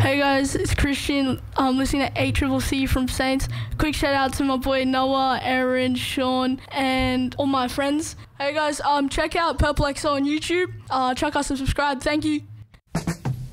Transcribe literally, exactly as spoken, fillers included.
Hey guys, it's Christian. I'm listening to A C C from Saints. Quick shout out to my boy Noah, Aaron, Sean, and all my friends. Hey guys, um, check out Purple X O on YouTube. Uh, check us and subscribe. Thank you.